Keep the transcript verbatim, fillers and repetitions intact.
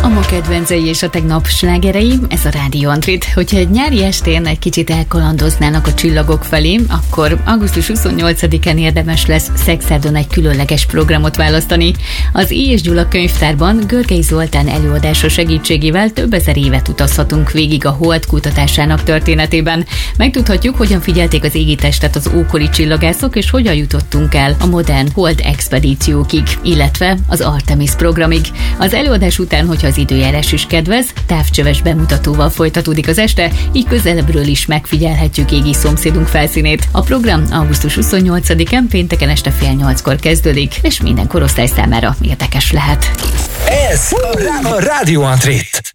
A ma kedvencei és a tegnap slágerei, ez a Rádió Antrit. Hogyha egy nyári estén egy kicsit elkalandoznának a csillagok felé, akkor augusztus huszonnyolcadikán érdemes lesz Szexádon egy különleges programot választani. Az I. és Gyula könyvtárban Görgei Zoltán előadása segítségével több ezer évet utazhatunk végig a hold kutatásának történetében. Megtudhatjuk, hogyan figyelték az égitestet az ókori csillagászok, és hogyan jutottunk el a modern hold expedíciókig, illetve az Artemis programig. Az előadás után, hogyha az időjárás is kedvez, távcsöves bemutatóval folytatódik az este, így közelebbről is megfigyelhetjük égi szomszédunk felszínét. A program augusztus huszonnyolcadikán pénteken este fél nyolckor kezdődik, és minden korosztály számára érdekes lehet. Ez a Rádió Antrit.